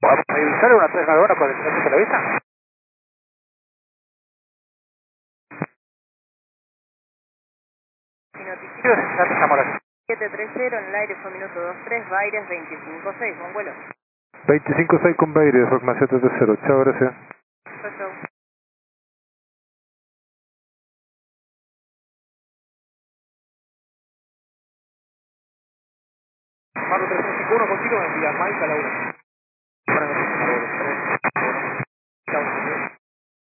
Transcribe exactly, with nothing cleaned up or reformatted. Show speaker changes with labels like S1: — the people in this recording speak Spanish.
S1: Vamos a revisar una tres nueve uno con el señor Televisa. Mi noticiero es Santa Zamora.
S2: siete tres cero en el aire, fue minuto dos tres, Baires veinticinco seis, buen vuelo.
S3: veinticinco seis con Baires, Rockman siete tres cero, chao, gracias.
S2: Chau, chau.
S1: Marco tres cinco uno contigo, me envía Mike a la una.